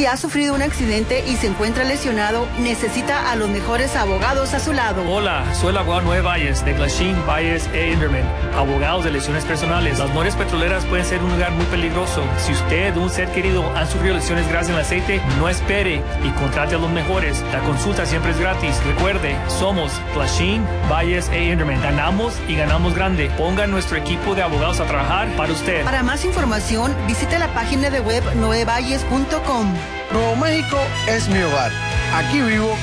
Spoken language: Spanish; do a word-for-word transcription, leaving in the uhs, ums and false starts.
Si ha sufrido un accidente y se encuentra lesionado, necesita a los mejores abogados a su lado. Hola, soy el abogado Noé Valles, de Glasheen, Valles e Inderman, abogados de lesiones personales. Las nories petroleras pueden ser un lugar muy peligroso. Si usted o un ser querido han sufrido lesiones graves en el aceite, no espere y contrate a los mejores. La consulta siempre es gratis. Recuerde, somos Glasheen, Valles e Inderman. Ganamos y ganamos grande. Ponga nuestro equipo de abogados a trabajar para usted. Para más información, visite la página de web noe valles punto com. Nuevo México es mi hogar. Aquí vivo